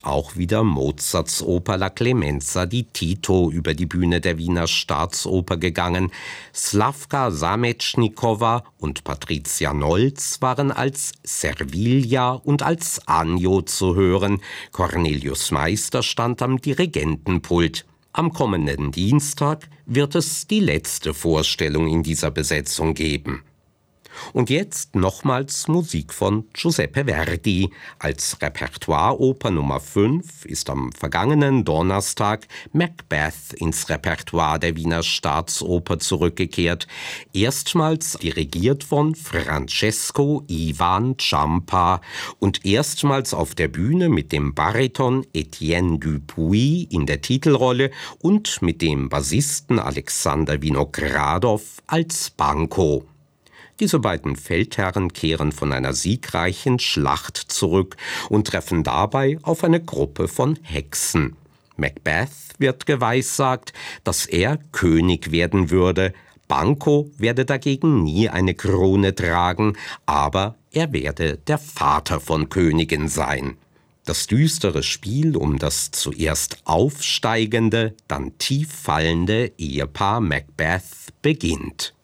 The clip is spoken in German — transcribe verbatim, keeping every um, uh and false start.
Auch wieder Mozarts Oper La Clemenza di Tito über die Bühne der Wiener Staatsoper gegangen. Slavka Sametschnikowa und Patricia Nolz waren als Servilia und als Anjo zu hören. Cornelius Meister stand am Dirigentenpult. Am kommenden Dienstag wird es die letzte Vorstellung in dieser Besetzung geben. Und jetzt nochmals Musik von Giuseppe Verdi. Als Repertoireoper Nummer fünf ist am vergangenen Donnerstag Macbeth ins Repertoire der Wiener Staatsoper zurückgekehrt. Erstmals dirigiert von Francesco Ivan Ciampa und erstmals auf der Bühne mit dem Bariton Etienne Dupuis in der Titelrolle und mit dem Bassisten Alexander Winogradow als Banco. Diese beiden Feldherren kehren von einer siegreichen Schlacht zurück und treffen dabei auf eine Gruppe von Hexen. Macbeth wird geweissagt, dass er König werden würde. Banco werde dagegen nie eine Krone tragen, aber er werde der Vater von Königen sein. Das düstere Spiel um das zuerst aufsteigende, dann tief fallende Ehepaar Macbeth beginnt.